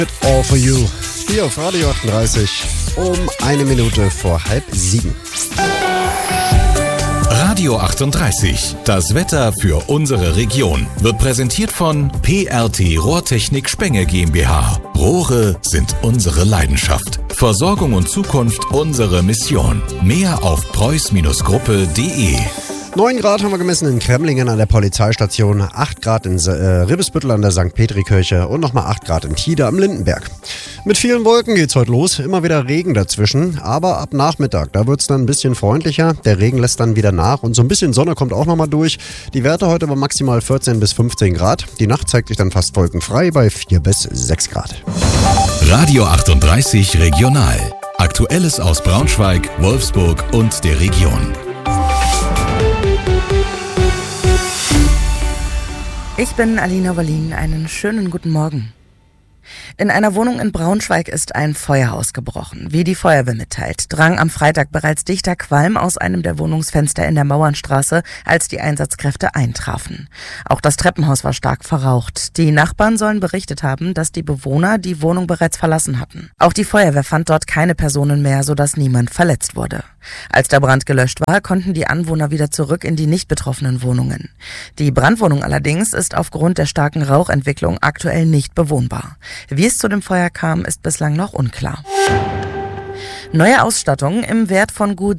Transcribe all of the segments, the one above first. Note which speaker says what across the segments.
Speaker 1: Mit All For You. Hier auf Radio 38 um 1 Minute vor 6:30.
Speaker 2: Radio 38, das Wetter für unsere Region, wird präsentiert von PRT Rohrtechnik Spenge GmbH. Rohre sind unsere Leidenschaft. Versorgung und Zukunft unsere Mission. Mehr auf preuß-gruppe.de.
Speaker 1: 9 Grad haben wir gemessen in Kremlingen an der Polizeistation, 8 Grad in Ribbesbüttel an der St. Petri-Kirche und nochmal 8 Grad in Tide am Lindenberg. Mit vielen Wolken geht's heute los, immer wieder Regen dazwischen, aber ab Nachmittag, da wird's dann ein bisschen freundlicher. Der Regen lässt dann wieder nach und so ein bisschen Sonne kommt auch nochmal durch. Die Werte heute waren maximal 14 bis 15 Grad. Die Nacht zeigt sich dann fast wolkenfrei bei 4 bis 6 Grad.
Speaker 2: Radio 38 Regional. Aktuelles aus Braunschweig, Wolfsburg und der Region.
Speaker 3: Ich bin Alina Wallin, einen schönen guten Morgen. In einer Wohnung in Braunschweig ist ein Feuer ausgebrochen. Wie die Feuerwehr mitteilt, drang am Freitag bereits dichter Qualm aus einem der Wohnungsfenster in der Mauernstraße, als die Einsatzkräfte eintrafen. Auch das Treppenhaus war stark verraucht. Die Nachbarn sollen berichtet haben, dass die Bewohner die Wohnung bereits verlassen hatten. Auch die Feuerwehr fand dort keine Personen mehr, sodass niemand verletzt wurde. Als der Brand gelöscht war, konnten die Anwohner wieder zurück in die nicht betroffenen Wohnungen. Die Brandwohnung allerdings ist aufgrund der starken Rauchentwicklung aktuell nicht bewohnbar. Wie es zu dem Feuer kam, ist bislang noch unklar. Neue Ausstattung im Wert von gut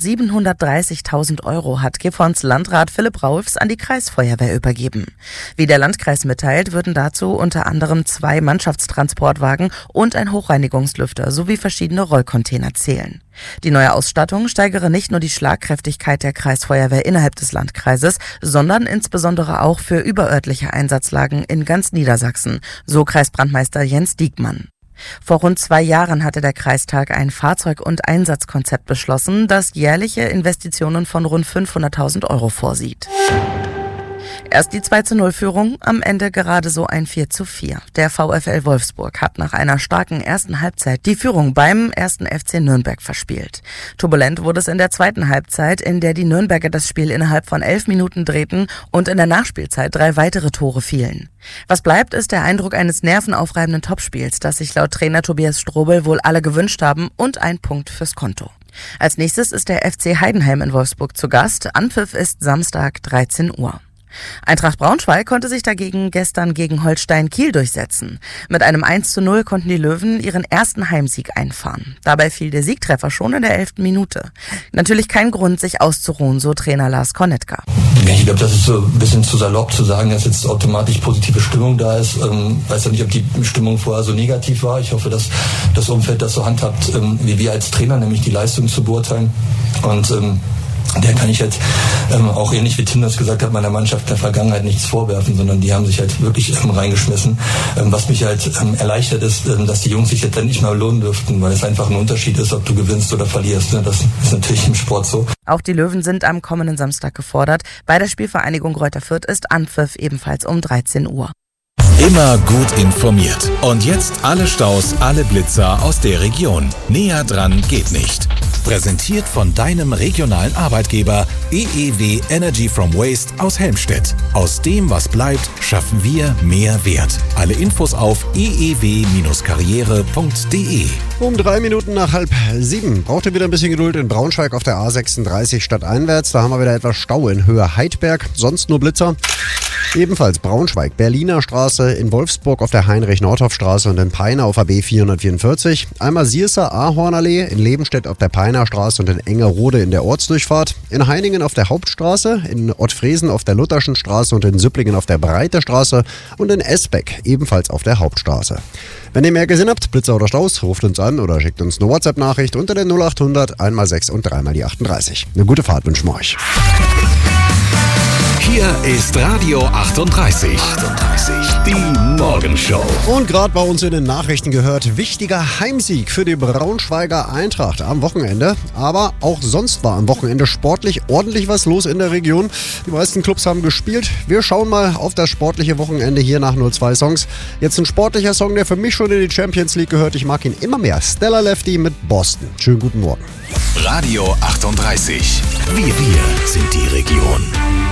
Speaker 3: 730.000 € hat Gifhorns Landrat Philipp Raulfs an die Kreisfeuerwehr übergeben. Wie der Landkreis mitteilt, würden dazu unter anderem 2 Mannschaftstransportwagen und ein Hochreinigungslüfter sowie verschiedene Rollcontainer zählen. Die neue Ausstattung steigere nicht nur die Schlagkräftigkeit der Kreisfeuerwehr innerhalb des Landkreises, sondern insbesondere auch für überörtliche Einsatzlagen in ganz Niedersachsen, so Kreisbrandmeister Jens Diekmann. Vor rund 2 Jahren hatte der Kreistag ein Fahrzeug- und Einsatzkonzept beschlossen, das jährliche Investitionen von rund 500.000 € vorsieht. Erst die 2:0-Führung, am Ende gerade so ein 4:4. Der VfL Wolfsburg hat nach einer starken ersten Halbzeit die Führung beim 1. FC Nürnberg verspielt. Turbulent wurde es in der zweiten Halbzeit, in der die Nürnberger das Spiel innerhalb von 11 Minuten drehten und in der Nachspielzeit 3 weitere Tore fielen. Was bleibt, ist der Eindruck eines nervenaufreibenden Topspiels, das sich laut Trainer Tobias Strobel wohl alle gewünscht haben, und ein Punkt fürs Konto. Als nächstes ist der FC Heidenheim in Wolfsburg zu Gast. Anpfiff ist Samstag 13 Uhr. Eintracht Braunschweig konnte sich dagegen gestern gegen Holstein Kiel durchsetzen. Mit einem 1:0 konnten die Löwen ihren ersten Heimsieg einfahren. Dabei fiel der Siegtreffer schon in der 11. Minute. Natürlich kein Grund, sich auszuruhen, so Trainer Lars Kornetka.
Speaker 4: Ich glaube, das ist so ein bisschen zu salopp zu sagen, dass jetzt automatisch positive Stimmung da ist. Weiß ja nicht, ob die Stimmung vorher so negativ war. Ich hoffe, dass das Umfeld das so handhabt, wie wir als Trainer, nämlich die Leistung zu beurteilen. Und der kann ich jetzt auch ähnlich wie Tim das gesagt hat, meiner Mannschaft in der Vergangenheit nichts vorwerfen, sondern die haben sich halt wirklich reingeschmissen. Was mich halt erleichtert ist, dass die Jungs sich jetzt endlich mal lohnen dürften, weil es einfach ein Unterschied ist, ob du gewinnst oder verlierst. Das ist natürlich im Sport so.
Speaker 3: Auch die Löwen sind am kommenden Samstag gefordert. Bei der Spielvereinigung Greuther Fürth ist Anpfiff ebenfalls um 13 Uhr.
Speaker 2: Immer gut informiert. Und jetzt alle Staus, alle Blitzer aus der Region. Näher dran geht nicht. Präsentiert von deinem regionalen Arbeitgeber EEW Energy from Waste aus Helmstedt. Aus dem, was bleibt, schaffen wir mehr Wert. Alle Infos auf eew-karriere.de.
Speaker 1: Um 3 Minuten nach 6:30 braucht ihr wieder ein bisschen Geduld in Braunschweig auf der A36 stadteinwärts. Da haben wir wieder etwas Stau in Höhe Heidberg, sonst nur Blitzer. Ebenfalls Braunschweig, Berliner Straße, in Wolfsburg auf der Heinrich-Nordhoff-Straße und in Peine auf der B 444. Einmal Sierser Ahornallee, in Lebenstedt auf der Peiner Straße und in Engerode in der Ortsdurchfahrt. In Heiningen auf der Hauptstraße, in Ottfriesen auf der Lutherschen Straße und in Süpplingen auf der Breite Straße und in Esbeck ebenfalls auf der Hauptstraße. Wenn ihr mehr gesehen habt, Blitzer oder Staus, ruft uns an oder schickt uns eine WhatsApp-Nachricht unter der 0800 1x6 und 3x38. Eine gute Fahrt wünschen wir euch.
Speaker 2: Hier ist Radio 38. Die Morgenshow.
Speaker 1: Und gerade bei uns in den Nachrichten gehört, wichtiger Heimsieg für die Braunschweiger Eintracht am Wochenende. Aber auch sonst war am Wochenende sportlich ordentlich was los in der Region. Die meisten Clubs haben gespielt. Wir schauen mal auf das sportliche Wochenende hier nach nur 2 Songs. Jetzt ein sportlicher Song, der für mich schon in die Champions League gehört. Ich mag ihn immer mehr. Stella Lefty mit Boston. Schönen guten Morgen.
Speaker 2: Radio 38. Wir sind die Region.